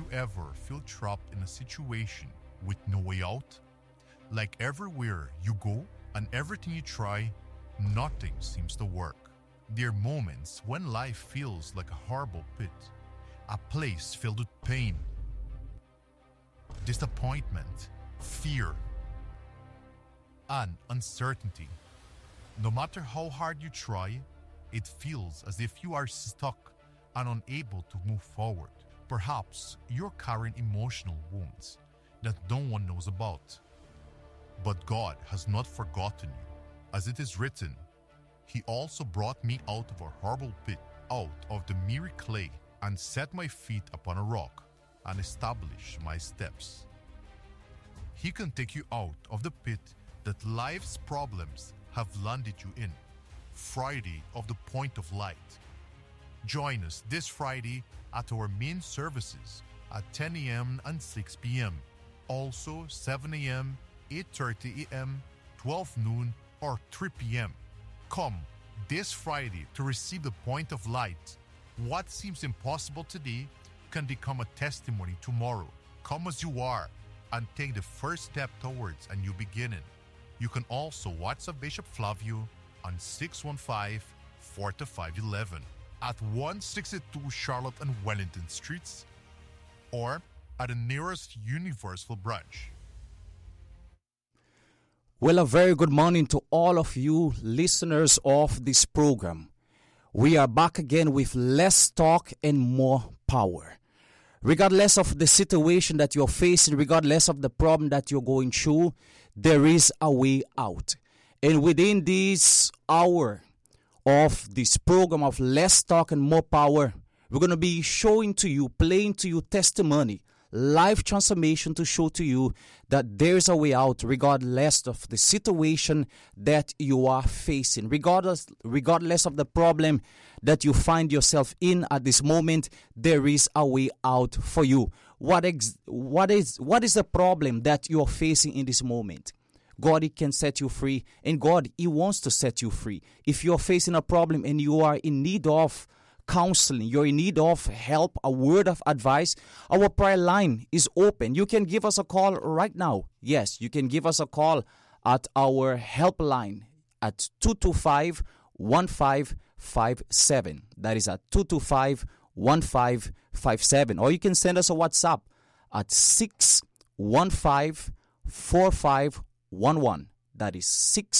ever feel trapped in a situation with no way out? Like everywhere you go and everything you try, nothing seems to work. There are moments when life feels like a horrible pit, a place filled with pain, disappointment, fear, and uncertainty. No matter how hard you try, it feels as if you are stuck and unable to move forward. Perhaps you're carrying emotional wounds that no one knows about. But God has not forgotten you. As it is written, He also brought me out of a horrible pit, out of the miry clay, and set my feet upon a rock, and established my steps. He can take you out of the pit that life's problems have landed you in. Friday of the Point of Light. Join us this Friday at our main services at 10 a.m. and 6 p.m. Also 7 a.m., 8:30 a.m., 12 noon, or 3 p.m. Come this Friday to receive the Point of Light. What seems impossible today can become a testimony tomorrow. Come as you are and take the first step towards a new beginning. You can also WhatsApp Bishop Flavio on 615-4511 at 162 Charlotte and Wellington Streets or at the nearest Universal branch. Well, a very good morning to all of you listeners of this program. We are back again with less talk and more power. Regardless of the situation that you're facing, regardless of the problem that you're going through, there is a way out. And within this hour of this program of Less Talk and More Power, we're going to be showing to you, playing to you testimony, life transformation to show to you that there's a way out regardless of the situation that you are facing, regardless of the problem that you find yourself in at this moment. There is a way out for you. What is the problem that you're facing in this moment? God, He can set you free, and God, He wants to set you free. If you're facing a problem and you are in need of counseling, you're in need of help, a word of advice, our prayer line is open. You can give us a call right now. Yes, you can give us a call at our helpline at 225-1557. That is at 225-1557. Or you can send us a WhatsApp at 615-4511. That is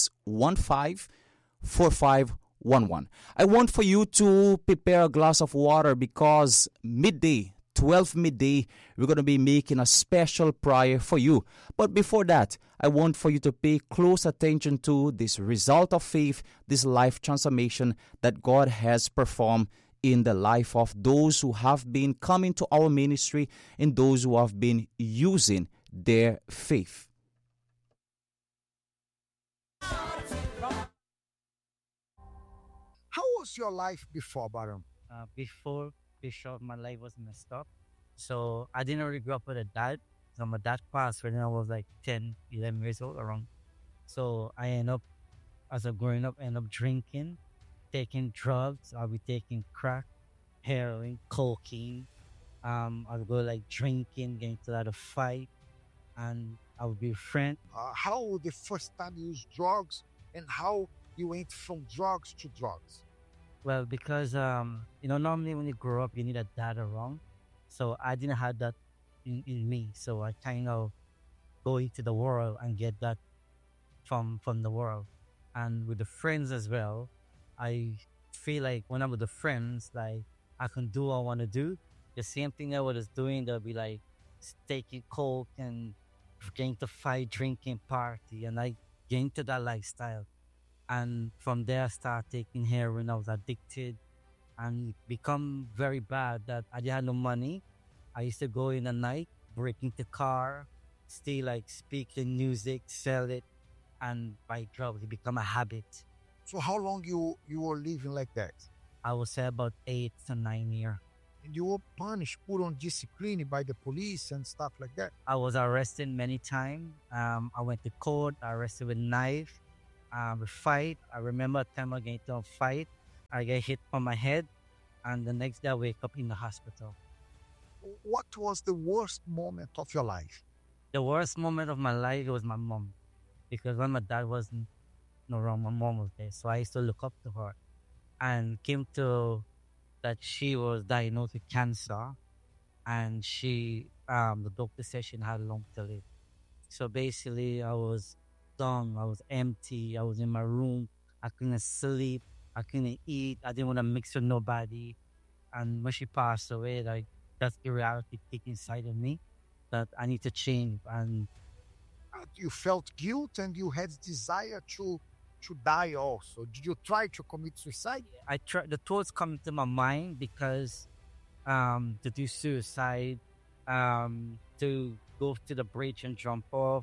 615-4511. I want for you to prepare a glass of water because midday, 12 midday, we're going to be making a special prayer for you. But before that, I want for you to pay close attention to this result of faith, this life transformation that God has performed in the life of those who have been coming to our ministry and those who have been using their faith. How was your life before, Baron? Before Bishop, my life was messed up. So I didn't really grow up with a dad. So my dad passed when I was like 10, 11 years old around. So I end up, as I'm growing up, end up drinking, taking drugs. I'll be taking crack, heroin, cocaine. I'll go like drinking, getting into a lot of fight, and I would be a friend. How the first time you used drugs and how you went from drugs to drugs? Well, because normally when you grow up, you need a dad around. So I didn't have that in me. So I kind of go into the world and get that from the world. And with the friends as well, I feel like when I'm with the friends, like I can do what I want to do. The same thing I was doing, they'll be like taking coke and getting to fight, drinking, party, and I get into that lifestyle. And from there, I started taking heroin. I was addicted and it become very bad that I didn't have no money. I used to go in the night, break into car, stay like speaking music, sell it, and buy drugs. It become a habit. So how long you were living like that? I would say about 8 to 9 years. And you were punished, put on discipline by the police and stuff like that? I was arrested many times. I went to court, arrested with knife. We fight. I remember a time I get into a fight. I get hit on my head, and the next day I wake up in the hospital. what was the worst moment of your life? The worst moment of my life was my mom, because when my dad wasn't no wrong, my mom was there. So I used to look up to her, and came to that she was diagnosed with cancer, and the doctor said she had long to live. So basically, I was done. I was empty. I was in my room. I couldn't sleep. I couldn't eat. I didn't want to mix with nobody. And when she passed away, like, that's the reality kicked inside of me, that I need to change. And You felt guilt and you had desire to die also. Did you try to commit suicide? I try. The thoughts come to my mind because to do suicide, to go to the bridge and jump off,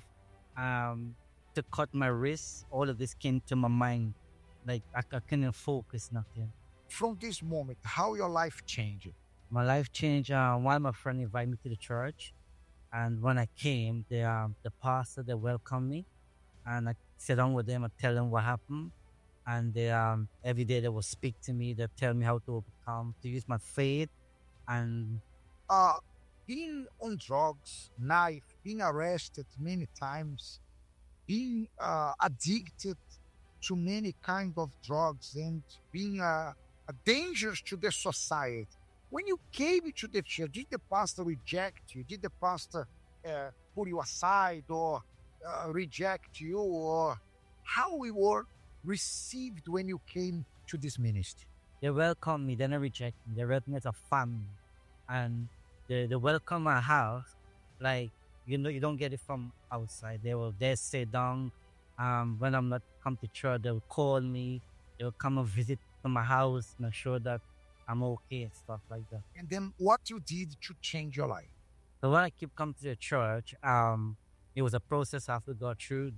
to cut my wrist. All of this came to my mind. Like, I couldn't focus nothing. From this moment, how your life changed? My life changed. One of my friends invited me to the church, and when I came, the pastor, they welcomed me, and I sat down with them and tell them what happened. And they every day they will speak to me. They tell me how to overcome, to use my faith, and Being on drugs, knife, being arrested many times, being addicted to many kind of drugs, and being a danger to the society. When you came to the church, did the pastor reject you? Did the pastor put you aside or reject you? Or how we were received when you came to this ministry? they welcome me. They don't reject me. They welcome me as a family, and the welcome I have, like, you don't get it from outside. They sit down. When I'm not come to church, they'll call me. They'll come and visit to my house, make sure that I'm okay and stuff like that. And then what you did to change your life? So when I keep coming to the church, it was a process I have to go through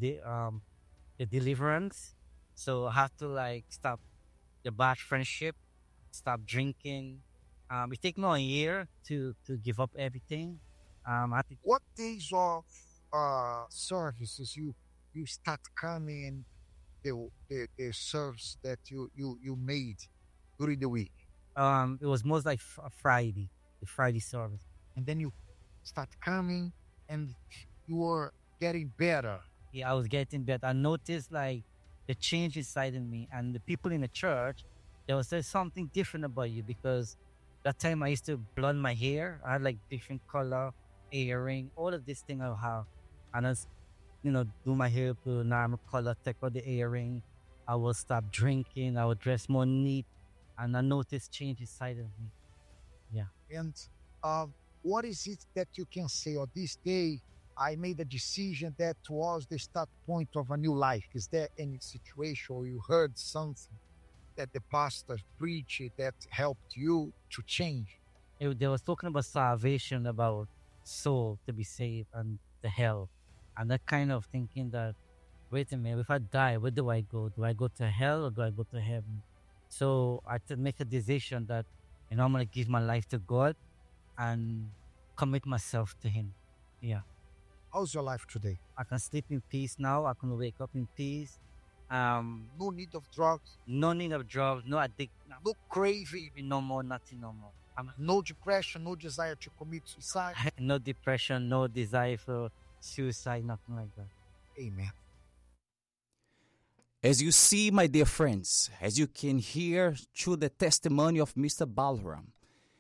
the deliverance. So I have to, like, stop the bad friendship, stop drinking. It took me a year to give up everything. I think What days of services you start coming, and the service that you made during the week, it was most like a Friday, the Friday service. and then you start coming and you were getting better. Yeah, I was getting better. I noticed, like, the change inside in me, and the people in the church. There's something different about you, because that time I used to blonde my hair. I had, like, different color, earring, all of this thing I have, and I was, do my hair to normal color, take out the earring. I will stop drinking. I would dress more neat, and I noticed change inside of me. Yeah. And what is it that you can say, or this day I made a decision that was the start point of a new life? Is there any situation or you heard something that the pastor preached that helped you to change? They was talking about salvation, about soul to be saved, and the hell, and that kind of thinking that, wait a minute, if I die, where do I go? Do I go to hell or do I go to heaven? So I had to make a decision that, I'm gonna give my life to God and commit myself to Him. Yeah, How's your life today? I can sleep in peace now. I can wake up in peace. No need of drugs, No need of drugs, no addiction, no craving, no more, nothing, no more. no depression, no desire to commit suicide. No depression, no desire for suicide, nothing like that. Amen. As you see, my dear friends, as you can hear through the testimony of Mr. Balaram,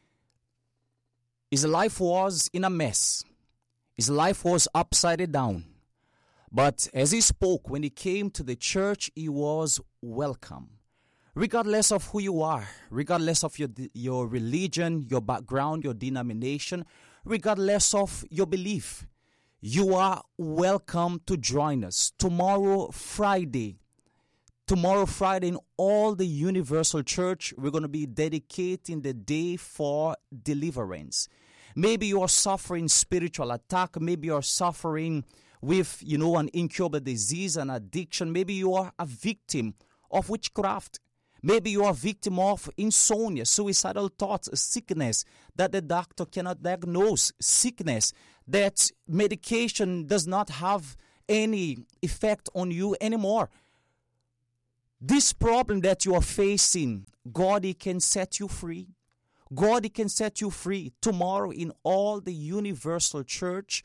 his life was in a mess. His life was upside down. But as he spoke, when he came to the church, he was welcome. Regardless of who you are, regardless of your religion, your background, your denomination, regardless of your belief, you are welcome to join us tomorrow, Friday. Tomorrow, Friday, in all the Universal Church, we're going to be dedicating the day for deliverance. Maybe you are suffering spiritual attack. Maybe you are suffering with, an incurable disease, an addiction. Maybe you are a victim of witchcraft. Maybe you are a victim of insomnia, suicidal thoughts, sickness that the doctor cannot diagnose, sickness that medication does not have any effect on you anymore. This problem that you are facing, God, He can set you free. God, He can set you free. Tomorrow in all the Universal Church,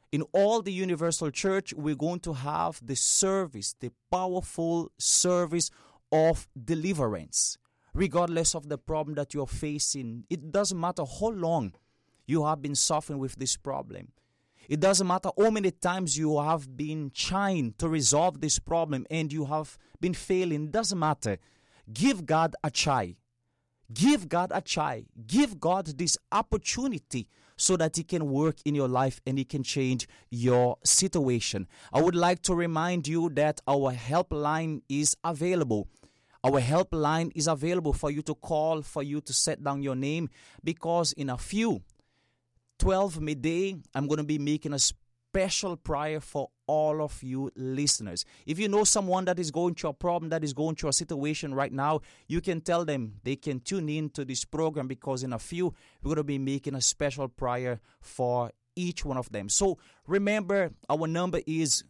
we're going to have the service, the powerful service of deliverance. Regardless of the problem that you're facing, it doesn't matter how long you have been suffering with this problem. It doesn't matter how many times you have been trying to resolve this problem and you have been failing. It doesn't matter. Give God a try. Give God a try. Give God this opportunity so that He can work in your life and He can change your situation. I would like to remind you that our helpline is available. Our helpline is available for you to call, for you to set down your name, because in a few 12 midday, I'm going to be making a special prayer for all of you listeners. If you know someone that is going through a problem, that is going through a situation right now, you can tell them they can tune in to this program, because in a few, we're going to be making a special prayer for each one of them. So remember, our number is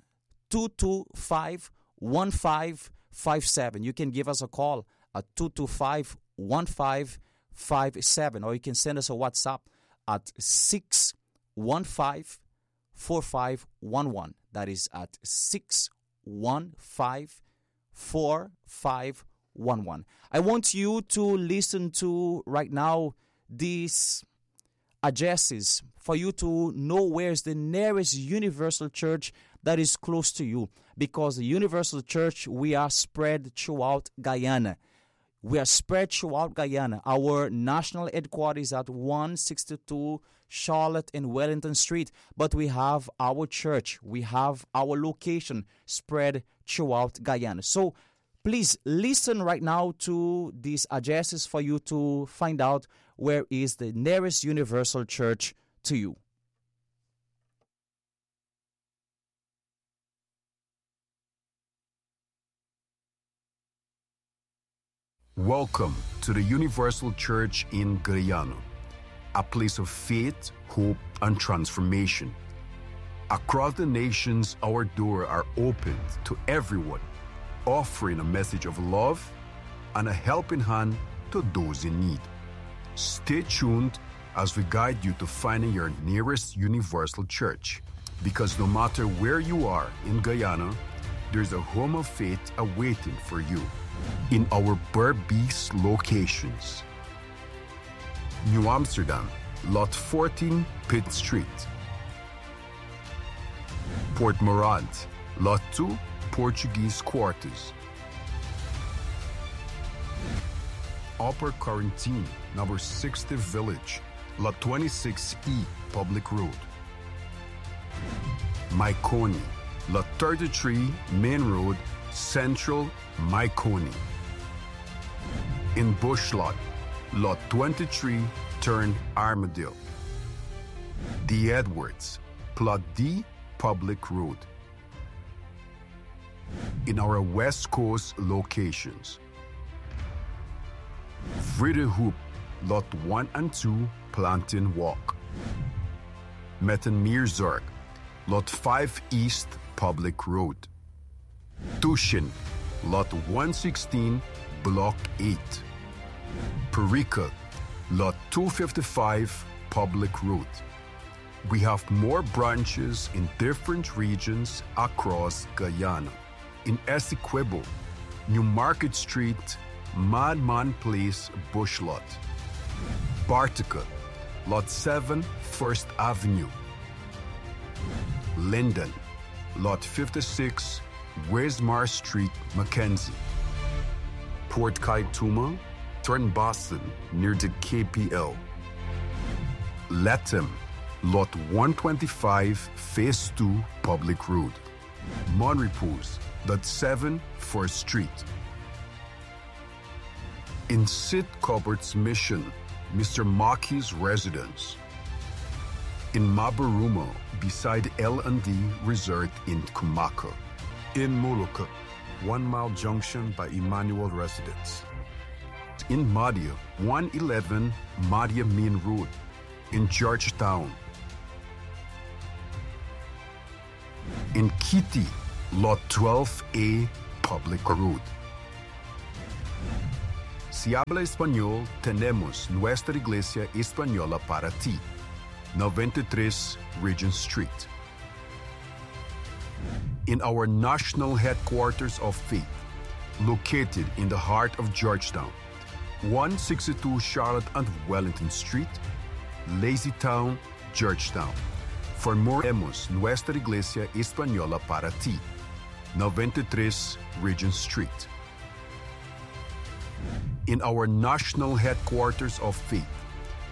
225-1557. You can give us a call at 225-1557, or you can send us a WhatsApp at 615-4511. That is at 615-4511. I want you to listen to right now these addresses for you to know where's the nearest Universal Church that is close to you, because the Universal Church, we are spread throughout Guyana. We are spread throughout Guyana. Our national headquarters is at 162 Charlotte and Wellington Street. But we have our church, we have our location spread throughout Guyana. So please listen right now to these addresses for you to find out where is the nearest Universal Church to you. Welcome to the Universal Church in Guyana, a place of faith, hope, and transformation. Across the nations, our doors are opened to everyone, offering a message of love and a helping hand to those in need. Stay tuned as we guide you to finding your nearest Universal Church, because no matter where you are in Guyana, there's a home of faith awaiting for you. In our Berbice locations: New Amsterdam, Lot 14, Pitt Street; Port Morant, Lot 2, Portuguese Quarters; Upper Quarantine, number 60 Village, Lot 26E, Public Road; Maikoni, Lot 33, Main Road, Central, Maikoni; in Bushlot, Lot 23, turn Armadale; The Edwards, Plot D, Public Road. In our West Coast locations: Vredehoop, Lot 1 and 2, Plantain Walk; Mettenmeerzorg, Lot 5 East, Public Road; Tushin, Lot 116, Block 8; Perica, Lot 255, Public Road. We have more branches in different regions across Guyana. In Essequibo, New Market Street, Madman Place, Bushlot; Bartica, Lot 7, First Avenue; Linden, Lot 56, Wismar Street, Mackenzie; Port Kaituma, turn Boston, near the KPL; Latham, Lot 125, Phase 2, Public Road; Monrepose, Lot 7, 1st Street. In Sid Cupboard's Mission, Mr. Maki's residence; in Mabaruma, beside L&D Resort in Kumaka; in Molucca, 1 Mile Junction by Emmanuel Residence; in Madia, 111 Madia Main Road; in Georgetown; in Kitty, Lot 12A, Public Road; Si habla español, tenemos nuestra iglesia española para ti. 93 Regent Street. In our national headquarters of faith, located in the heart of Georgetown, 162 Charlotte and Wellington Street, Lazytown, Georgetown. For more, tenemos nuestra iglesia española para ti. 93 Regent Street. In our national headquarters of faith,